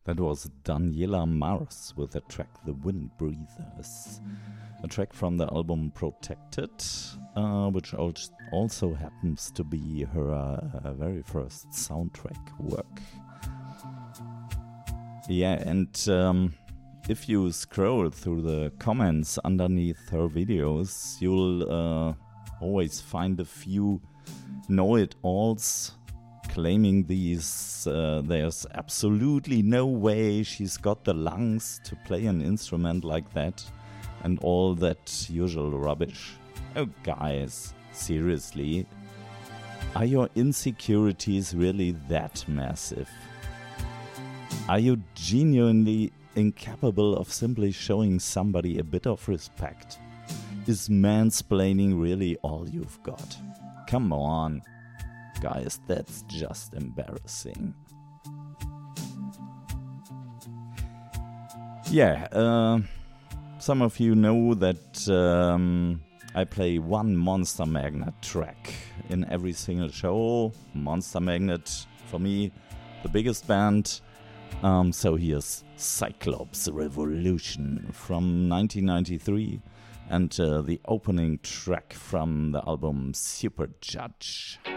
That was Daniela Mars with the track The Wind Breathers, a track from the album Protected, which also happens to be her very first soundtrack work. Yeah, and if you scroll through the comments underneath her videos, you'll always find a few know-it-alls claiming there's absolutely no way she's got the lungs to play an instrument like that and all that usual rubbish. Oh guys, seriously? Are your insecurities really that massive? Are you genuinely incapable of simply showing somebody a bit of respect? Is mansplaining really all you've got? Come on. Guys, that's just embarrassing. Yeah, some of you know that I play one Monster Magnet track in every single show. Monster Magnet, for me, the biggest band. So here's Cyclops Revolution from 1993 and the opening track from the album Super Judge.